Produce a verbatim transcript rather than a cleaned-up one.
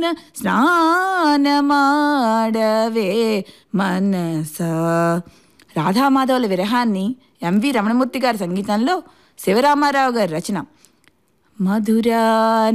స్నానమాడవే మనస. రాధామాధవుల విరహాన్ని ఎంవి రమణమూర్తి గారి సంగీతంలో శివరామారావు గారి రచన. మధురా